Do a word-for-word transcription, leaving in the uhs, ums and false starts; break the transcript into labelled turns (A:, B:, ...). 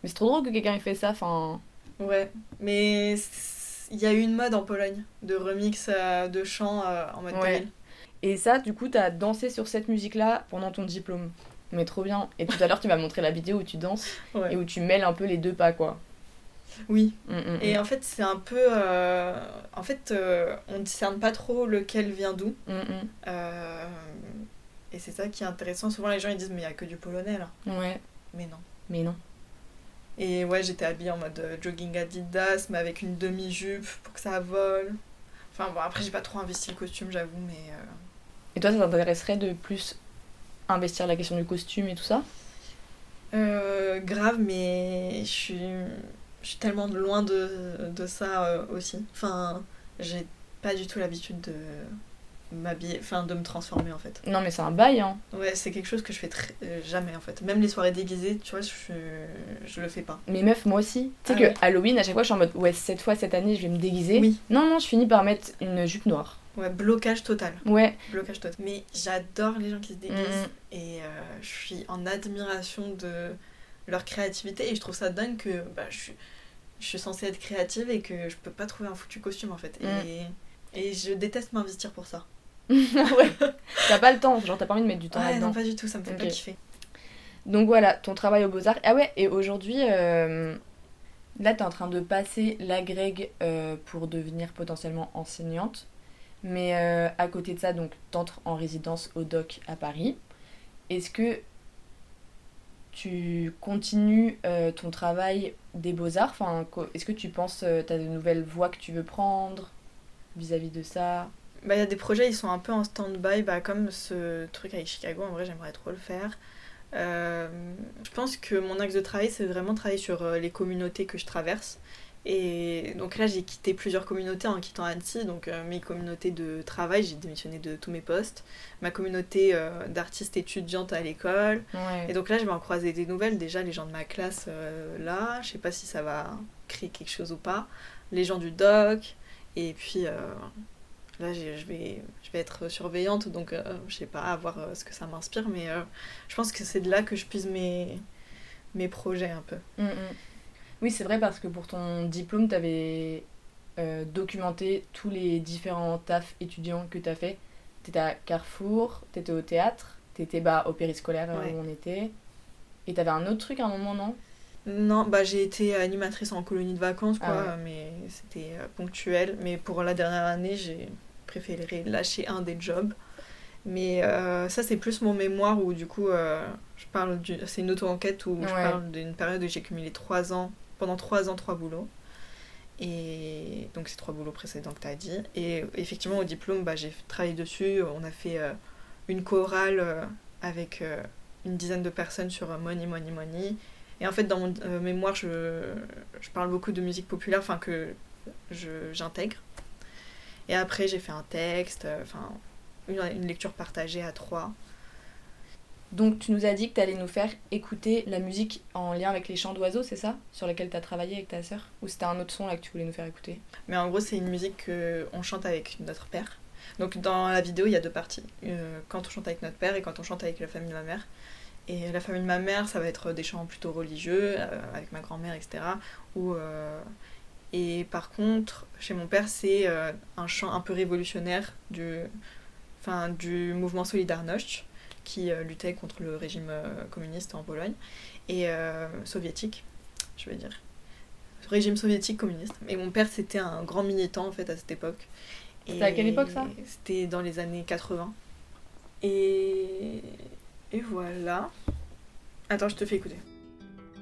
A: Mais c'est trop drôle que quelqu'un ait fait ça, enfin...
B: Ouais, mais il y a eu une mode en Pologne de remix euh, de chants euh, en mode
A: Ouais.
B: drill.
A: Et ça, du coup, t'as dansé sur cette musique-là pendant ton diplôme. Mais trop bien. Et tout à l'heure, tu m'as montré la vidéo où tu danses
B: Ouais.
A: et où tu mêles un peu les deux pas, quoi.
B: Oui.
A: Mm, mm,
B: Et
A: mm.
B: en fait, c'est un peu... euh, En fait, euh, on ne discerne pas trop lequel vient d'où.
A: Mm, mm.
B: Euh, Et c'est ça qui est intéressant. Souvent, les gens ils disent, mais il n'y a que du polonais, là.
A: Ouais,
B: Mais non.
A: mais non.
B: Et ouais, j'étais habillée en mode euh, jogging Adidas, mais avec une demi-jupe pour que ça vole. Enfin bon, après, j'ai pas trop investi le costume, j'avoue, mais... euh,
A: Et toi, ça t'intéresserait de plus investir la question du costume et tout ça?
B: Euh, grave, mais je suis, je suis tellement loin de, de ça euh, aussi. Enfin, j'ai pas du tout l'habitude de m'habiller, enfin de me transformer en fait.
A: Non, mais c'est un bail, hein.
B: Ouais, c'est quelque chose que je fais très, euh, jamais en fait. Même les soirées déguisées, tu vois, je, je le fais pas.
A: Mais meuf, moi aussi. Tu sais
B: Ah
A: que
B: ouais.
A: Halloween, à chaque fois, je suis en mode, ouais, cette fois, cette année, je vais me déguiser.
B: Oui.
A: Non, non, je finis par mettre une jupe noire.
B: Ouais, blocage total.
A: Ouais.
B: Blocage total. Mais j'adore les gens qui se déguisent
A: Mhm.
B: et euh, je suis en admiration de leur créativité et je trouve ça dingue que bah, je, suis, je suis censée être créative et que je peux pas trouver un foutu costume en fait.
A: Mm.
B: Et, et je déteste m'investir pour ça.
A: Ouais. T'as pas le temps, genre, t'as pas envie de mettre du temps
B: Ouais,
A: là-dedans.
B: non, pas du tout, ça me fait
A: Ok.
B: pas kiffer.
A: Donc voilà, ton travail aux Beaux-Arts. Ah ouais, et aujourd'hui, euh, là, t'es en train de passer l'agrég euh, pour devenir potentiellement enseignante. Mais euh, à côté de ça, donc, t'entres en résidence au doc à Paris. Est-ce que tu continues euh, ton travail des Beaux-Arts? Enfin, co- est-ce que tu penses, euh, t'as de nouvelles voies que tu veux prendre vis-à-vis de ça?
B: Bah, il y a des projets, ils sont un peu en stand-by, bah, comme ce truc avec Chicago, en vrai, j'aimerais trop le faire. Euh, je pense que mon axe de travail, c'est vraiment travailler sur euh, les communautés que je traverse. Et donc là, j'ai quitté plusieurs communautés en quittant Annecy. Donc euh, mes communautés de travail, j'ai démissionné de tous mes postes. Ma communauté euh, d'artistes étudiantes à l'école.
A: Ouais.
B: Et donc là, je vais en croiser des nouvelles. Déjà, les gens de ma classe, euh, là, je sais pas si ça va créer quelque chose ou pas. Les gens du doc. Et puis euh, là, j'ai- je vais, je vais être surveillante. Donc euh, je sais pas, à voir euh, ce que ça m'inspire. Mais euh, je pense que c'est de là que je puise mes, mes projets un peu.
A: Mm, mm. Oui, c'est vrai parce que pour ton diplôme, t'avais euh, documenté tous les différents tafs étudiants que t'as fait. T'étais à Carrefour, t'étais au théâtre, t'étais bah, au périscolaire euh,
B: Ouais.
A: où on était. Et t'avais un autre truc à un moment, non?
B: Non, bah j'ai été animatrice en colonie de vacances, quoi,
A: Ah ouais.
B: mais c'était euh, ponctuel. Mais pour la dernière année, j'ai préféré lâcher un des jobs. Mais euh, ça, c'est plus mon mémoire où, du coup, euh, je parle du... c'est une auto-enquête où je
A: Ouais.
B: parle d'une période où j'ai cumulé trois ans, pendant trois ans, trois boulots. Et donc, c'est trois boulots précédents que tu as dit. Et effectivement, au diplôme, bah, j'ai travaillé dessus. On a fait euh, une chorale euh, avec euh, une dizaine de personnes sur euh, Money, Money, Money. Et en fait, dans mon euh, mémoire, je, je parle beaucoup de musique populaire, enfin, que je, j'intègre. Et après, j'ai fait un texte, enfin, une, une lecture partagée à trois.
A: Donc tu nous as dit que t'allais nous faire écouter la musique en lien avec les chants d'oiseaux, c'est ça? Sur laquelle t'as travaillé avec ta sœur? Ou c'était un autre son là que tu voulais nous faire écouter?
B: Mais en gros, c'est une musique qu'on chante avec notre père. Donc dans la vidéo, il y a deux parties. Euh, quand on chante avec notre père et quand on chante avec la famille de ma mère. Et la famille de ma mère, ça va être des chants plutôt religieux, euh, avec ma grand-mère, et cetera. Ou, euh, et par contre, chez mon père, c'est euh, un chant un peu révolutionnaire du, enfin, du mouvement Solidarność, qui euh, luttait contre le régime euh, communiste en Pologne, et euh, soviétique, je veux dire. Régime soviétique communiste. Et mon père, c'était un grand militant, en fait, à cette époque.
A: C'était à quelle époque, ça?
B: C'était dans les années quatre-vingts. Et... Et voilà. Attends, je te fais écouter.